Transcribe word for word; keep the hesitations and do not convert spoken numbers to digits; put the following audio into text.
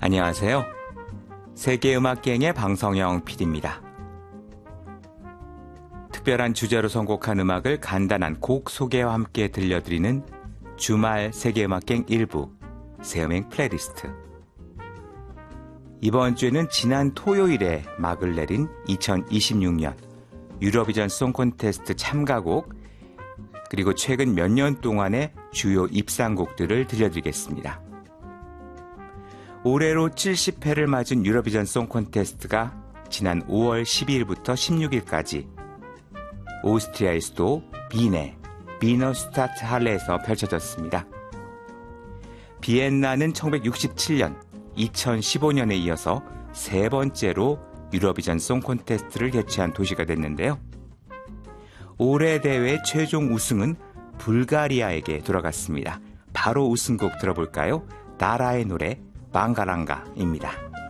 안녕하세요. 세계음악여행의 방성영 피디입니다. 특별한 주제로 선곡한 음악을 간단한 곡 소개와 함께 들려드리는 주말 세계음악여행 일부 새음행 플레이리스트. 이번 주에는 지난 토요일에 막을 내린 이천이십육 년 유로비전 송콘테스트 참가곡 그리고 최근 몇 년 동안의 주요 입상곡들을 들려드리겠습니다. 올해로 칠십 회를 맞은 유로비전 송콘테스트가 지난 오월 십이일부터 십육일까지 오스트리아의 수도 빈의 비너슈타트 할레에서 펼쳐졌습니다. 비엔나는 천구백육십칠 년, 이천십오 년에 이어서 세 번째로 유로비전 송콘테스트를 개최한 도시가 됐는데요. 올해 대회 최종 우승은 불가리아에게 돌아갔습니다. 바로 우승곡 들어볼까요? 나라의 노래 방가랑가입니다.